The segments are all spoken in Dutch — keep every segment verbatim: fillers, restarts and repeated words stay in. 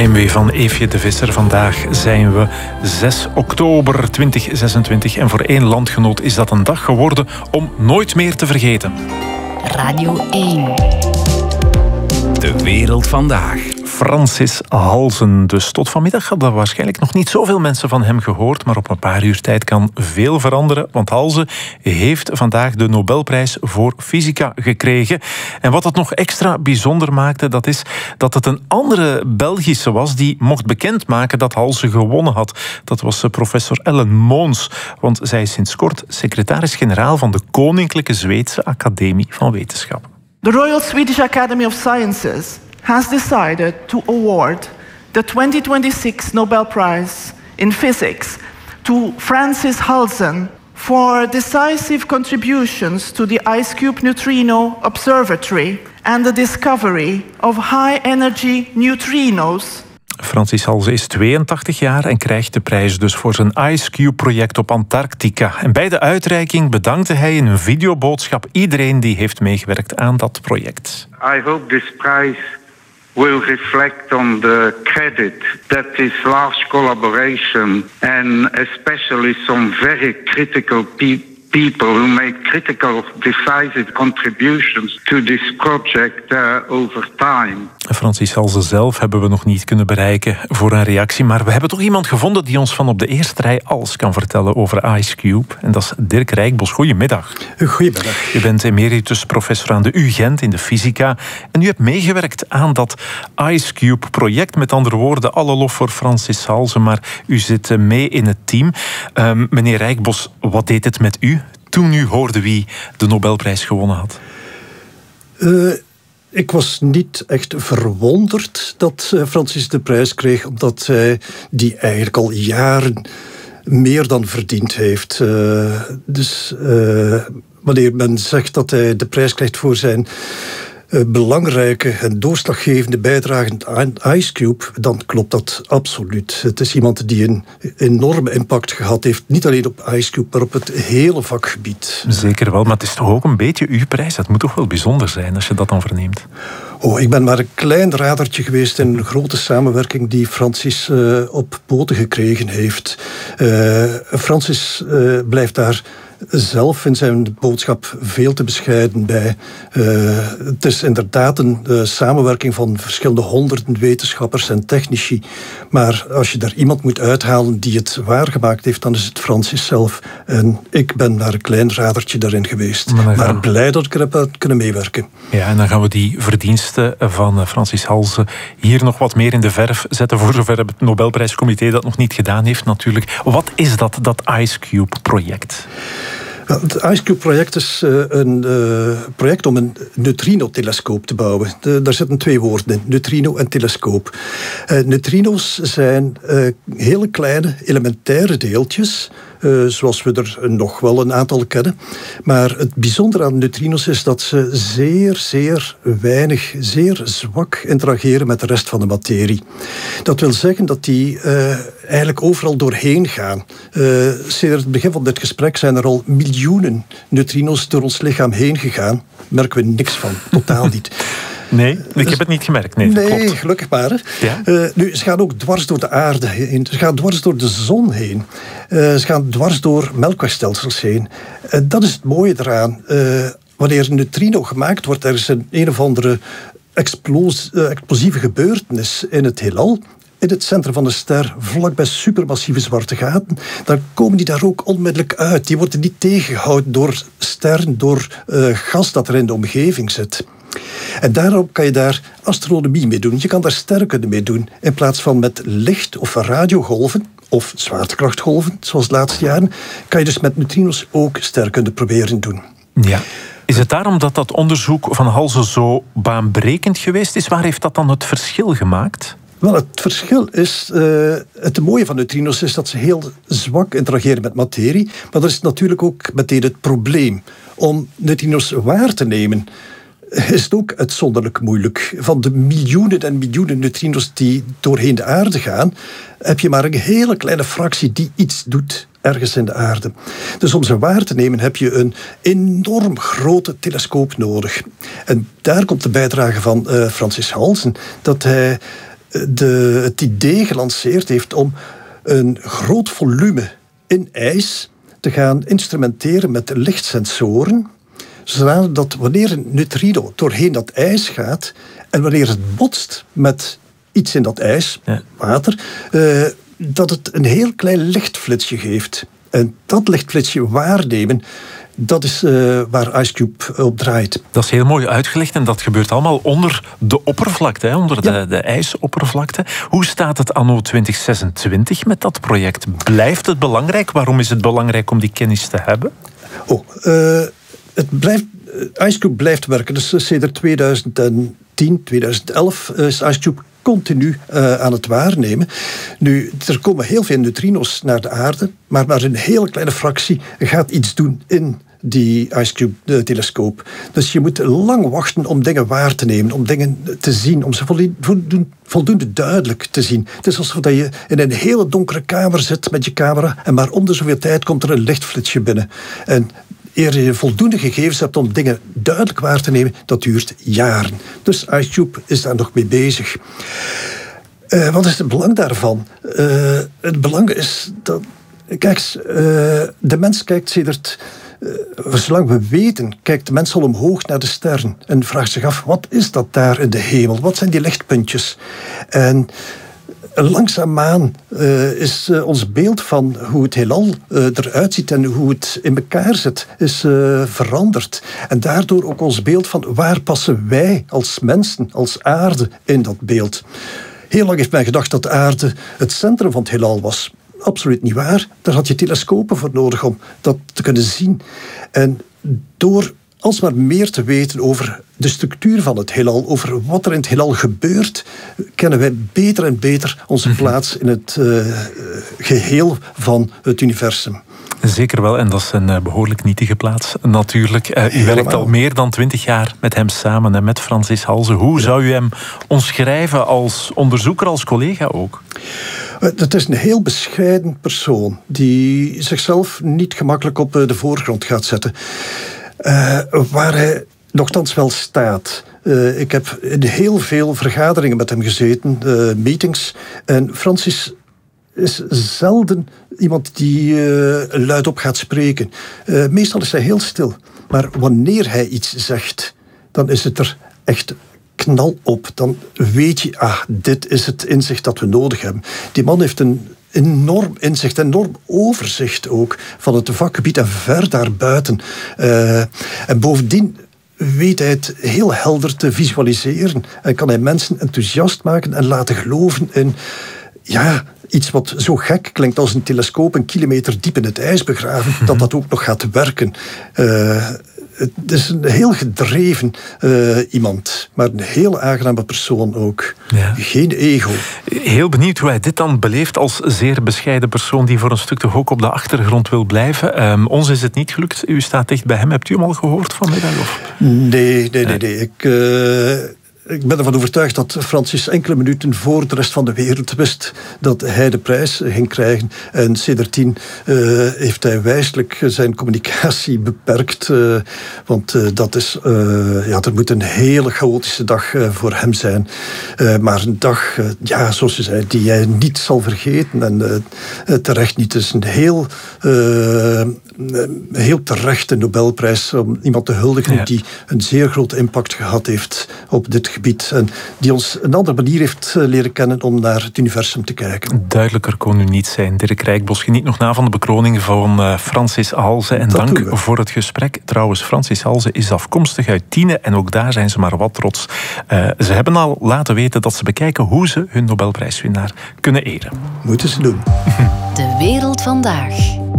Heimwee van Eefje de Visser. Vandaag zijn we zes oktober tweeduizend zesentwintig en voor één landgenoot is dat een dag geworden om nooit meer te vergeten. Radio één. De wereld vandaag. Francis Halsen. Dus tot vanmiddag hadden er waarschijnlijk nog niet zoveel mensen van hem gehoord, maar op een paar uur tijd kan veel veranderen, want Halsen heeft vandaag de Nobelprijs voor fysica gekregen. En wat het nog extra bijzonder maakte, dat is dat het een andere Belgische was die mocht bekendmaken dat Halsen gewonnen had. Dat was professor Ellen Moons, want zij is sinds kort secretaris-generaal van de Koninklijke Zweedse Academie van Wetenschappen. The Royal Swedish Academy of Sciences has decided to award the twenty twenty-six Nobel Prize in Physics to Francis Halsen for decisive contributions to the IceCube Neutrino Observatory and the discovery of high-energy neutrinos. Francis Halsen is tweeëntachtig jaar en krijgt de prijs dus voor zijn IceCube-project op Antarctica. En bij de uitreiking bedankte hij in een videoboodschap iedereen die heeft meegewerkt aan dat project. I hope this prize will reflect on the credit that this large collaboration and especially some very critical people people who made critical, decisive contributions to this project uh, over time. Francis Halsen zelf hebben we nog niet kunnen bereiken voor een reactie, maar we hebben toch iemand gevonden die ons van op de eerste rij alles kan vertellen over IceCube. En dat is Dirk Rijkbos. Goedemiddag. Goedemiddag. Je bent emeritus professor aan de U Gent in de fysica en u hebt meegewerkt aan dat IceCube-project. Met andere woorden, alle lof voor Francis Halsen, maar u zit mee in het team. Um, meneer Rijkbos, wat deed het met u toen u hoorde wie de Nobelprijs gewonnen had? Uh, ik was niet echt verwonderd dat uh, Francis de prijs kreeg, omdat hij die eigenlijk al jaren meer dan verdiend heeft. Uh, dus uh, wanneer men zegt dat hij de prijs krijgt voor zijn Uh, belangrijke en doorslaggevende bijdrage aan IceCube, dan klopt dat absoluut. Het is iemand die een enorme impact gehad heeft, niet alleen op IceCube, maar op het hele vakgebied. Zeker wel, maar het is toch ook een beetje uw prijs? Dat moet toch wel bijzonder zijn als je dat dan verneemt? Oh, ik ben maar een klein radertje geweest in een grote samenwerking die Francis uh, op poten gekregen heeft. Uh, Francis uh, blijft daar zelf in zijn boodschap veel te bescheiden bij. Uh, het is inderdaad een uh, samenwerking van verschillende honderden wetenschappers en technici. Maar als je daar iemand moet uithalen die het waargemaakt heeft, dan is het Francis zelf. En ik ben maar een klein radertje daarin geweest. Maar, maar blij dat ik er heb kunnen meewerken. Ja, en dan gaan we die verdiensten van Francis Halsen hier nog wat meer in de verf zetten, voor zover het Nobelprijscomité dat nog niet gedaan heeft natuurlijk. Wat is dat, dat IceCube-project? Het IceCube-project is uh, een uh, project om een neutrino-telescoop te bouwen. De, daar zitten twee woorden in, neutrino en telescoop. Uh, neutrino's zijn uh, hele kleine elementaire deeltjes, Uh, zoals we er nog wel een aantal kennen. Maar het bijzondere aan neutrino's is dat ze zeer, zeer weinig, zeer zwak interageren met de rest van de materie. Dat wil zeggen dat die uh, eigenlijk overal doorheen gaan. Uh, sinds het begin van dit gesprek zijn er al miljoenen neutrino's door ons lichaam heen gegaan. Daar merken we niks van, totaal niet. Nee, ik heb het niet gemerkt. Nee, nee klopt. Gelukkig maar. Ja? Uh, nu, ze gaan ook dwars door de aarde heen. Ze gaan dwars door de zon heen. Uh, ze gaan dwars door melkwegstelsels heen. Uh, dat is het mooie eraan. Uh, wanneer een neutrino gemaakt wordt, er is een een of andere explos, uh, explosieve gebeurtenis in het heelal, in het centrum van de ster, vlakbij supermassieve zwarte gaten, dan komen die daar ook onmiddellijk uit. Die worden niet tegengehouden door sterren, door uh, gas dat er in de omgeving zit. En daarom kan je daar astronomie mee doen. Je kan daar sterrenkunde mee doen. In plaats van met licht of radiogolven of zwaartekrachtgolven, zoals de laatste jaren, kan je dus met neutrino's ook sterrenkunde proberen doen. Ja. Is het daarom dat dat onderzoek van Halsen zo baanbrekend geweest is? Waar heeft dat dan het verschil gemaakt? Wel, het verschil is, uh, het mooie van neutrino's is dat ze heel zwak interageren met materie, maar dat is natuurlijk ook meteen het probleem. Om neutrino's waar te nemen is het ook uitzonderlijk moeilijk. Van de miljoenen en miljoenen neutrino's die doorheen de aarde gaan, heb je maar een hele kleine fractie die iets doet ergens in de aarde. Dus om ze waar te nemen heb je een enorm grote telescoop nodig. En daar komt de bijdrage van uh, Francis Halsen, dat hij de, het idee gelanceerd heeft om een groot volume in ijs te gaan instrumenteren met lichtsensoren, zodat wanneer een neutrino doorheen dat ijs gaat en wanneer het botst met iets in dat ijs, ja. water, uh, dat het een heel klein lichtflitsje geeft. En dat lichtflitsje waarnemen, dat is uh, waar IceCube op draait. Dat is heel mooi uitgelegd en dat gebeurt allemaal onder de oppervlakte, hè, onder ja. de, de ijsoppervlakte. Hoe staat het anno twintig zesentwintig met dat project? Blijft het belangrijk? Waarom is het belangrijk om die kennis te hebben? Oh, uh, het blijft, uh, IceCube blijft werken. Dus sedert tweeduizend tien, tweeduizend elf is IceCube continu uh, aan het waarnemen. Nu, er komen heel veel neutrino's naar de aarde, maar maar een hele kleine fractie gaat iets doen in die IceCube-telescoop. Dus je moet lang wachten om dingen waar te nemen, om dingen te zien, om ze voldoende, voldoende duidelijk te zien. Het is alsof je in een hele donkere kamer zit met je camera en maar om de zoveel tijd komt er een lichtflitsje binnen. En eer je voldoende gegevens hebt om dingen duidelijk waar te nemen, dat duurt jaren. Dus IceCube is daar nog mee bezig. Uh, wat is het belang daarvan? Uh, het belang is dat, kijk, uh, de mens kijkt sedert, uh, zolang we weten, kijkt de mens al omhoog naar de sterren en vraagt zich af, wat is dat daar in de hemel? Wat zijn die lichtpuntjes? En langzaamaan uh, is uh, ons beeld van hoe het heelal uh, eruit ziet en hoe het in elkaar zit, is uh, veranderd. En daardoor ook ons beeld van waar passen wij als mensen, als aarde in dat beeld. Heel lang heeft men gedacht dat de aarde het centrum van het heelal was. Absoluut niet waar. Daar had je telescopen voor nodig om dat te kunnen zien. En door alsmaar meer te weten over de structuur van het heelal, over wat er in het heelal gebeurt, kennen wij beter en beter onze plaats in het uh, geheel van het universum. Zeker wel, en dat is een uh, behoorlijk nietige plaats natuurlijk. Uh, u werkt al meer dan twintig jaar met hem samen en met Francis Halse. Hoe ja. zou u hem omschrijven als onderzoeker, als collega ook? Het is een heel bescheiden persoon die zichzelf niet gemakkelijk op de voorgrond gaat zetten. Uh, waar hij nogthans wel staat. Uh, ik heb in heel veel vergaderingen met hem gezeten, uh, meetings. En Francis is zelden iemand die uh, luidop gaat spreken. Uh, meestal is hij heel stil. Maar wanneer hij iets zegt, dan is het er echt knal op. Dan weet je, ah, dit is het inzicht dat we nodig hebben. Die man heeft een enorm inzicht, enorm overzicht ook van het vakgebied en ver daarbuiten. Uh, en bovendien weet hij het heel helder te visualiseren en kan hij mensen enthousiast maken en laten geloven in, ja, iets wat zo gek klinkt als een telescoop een kilometer diep in het ijs begraven, dat dat ook nog gaat werken. Uh, Het is een heel gedreven uh, iemand, maar een heel aangename persoon ook. Ja. Geen ego. Heel benieuwd hoe hij dit dan beleeft als zeer bescheiden persoon die voor een stuk toch ook op de achtergrond wil blijven. Um, ons is het niet gelukt. U staat dicht bij hem. Hebt u hem al gehoord vanmiddag? Of? Nee, nee, nee. nee. Ik... Uh... Ik ben ervan overtuigd dat Francis enkele minuten voor de rest van de wereld wist dat hij de prijs ging krijgen. En sedertdien uh, heeft hij wijselijk zijn communicatie beperkt. Uh, want uh, dat is, uh, ja, dat moet een hele chaotische dag uh, voor hem zijn. Uh, maar een dag, uh, ja, zoals je zei, die hij niet zal vergeten. En uh, terecht niet. Het is een heel, uh, heel terechte Nobelprijs om iemand te huldigen ja. die een zeer grote impact gehad heeft op dit gebied en die ons een andere manier heeft leren kennen om naar het universum te kijken. Duidelijker kon u niet zijn. Dirk Rijkbos, geniet nog na van de bekroning van uh, Francis Halse. En dat dank voor het gesprek. Trouwens, Francis Halse is afkomstig uit Tiene en ook daar zijn ze maar wat trots. Uh, ze hebben al laten weten dat ze bekijken hoe ze hun Nobelprijswinnaar kunnen eren. Moeten ze doen. De wereld vandaag.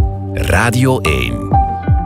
Radio één.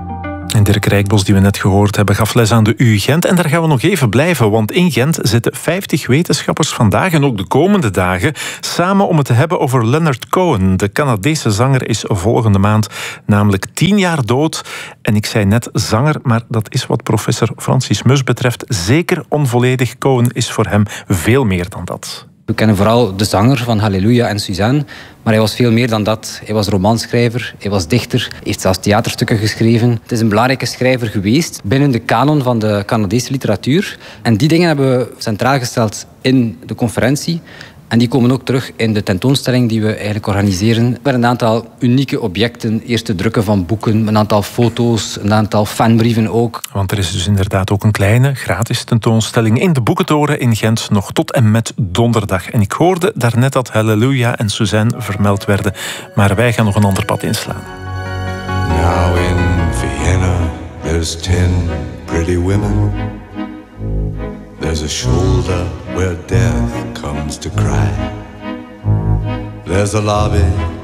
En Dirk Rijkbos, die we net gehoord hebben, gaf les aan de U Gent. En daar gaan we nog even blijven, want in Gent zitten vijftig wetenschappers vandaag en ook de komende dagen samen om het te hebben over Leonard Cohen. De Canadese zanger is volgende maand namelijk tien jaar dood. En ik zei net zanger, maar dat is wat professor Francis Mus betreft zeker onvolledig. Cohen is voor hem veel meer dan dat. We kennen vooral de zanger van Halleluja en Suzanne, maar hij was veel meer dan dat. Hij was romanschrijver, hij was dichter, heeft zelfs theaterstukken geschreven. Het is een belangrijke schrijver geweest binnen de kanon van de Canadese literatuur. En die dingen hebben we centraal gesteld in de conferentie. En die komen ook terug in de tentoonstelling die we eigenlijk organiseren. Er een aantal unieke objecten, eerste drukken van boeken, een aantal foto's, een aantal fanbrieven ook. Want er is dus inderdaad ook een kleine, gratis tentoonstelling in de Boekentoren in Gent, nog tot en met donderdag. En ik hoorde daarnet dat Halleluja en Suzanne vermeld werden, maar wij gaan nog een ander pad inslaan. Now in Vienna there's ten pretty women. There's a shoulder where death comes to cry. There's a lobby